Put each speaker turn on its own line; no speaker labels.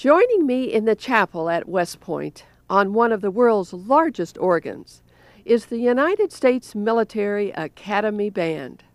Joining me in the chapel at West Point on one of the world's largest organs is the United States Military Academy Band.